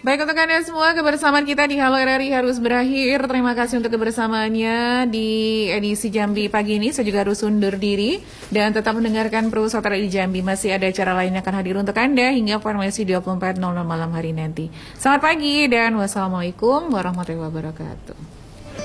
Baik untuk Anda semua, kebersamaan kita di Halo RRI harus berakhir. Terima kasih untuk kebersamaannya di edisi Jambi pagi ini. Saya juga harus undur diri dan tetap mendengarkan Perusutara di Jambi. Masih ada acara lain yang akan hadir untuk Anda hingga formasi 24.00 malam hari nanti. Selamat pagi dan wassalamualaikum warahmatullahi wabarakatuh.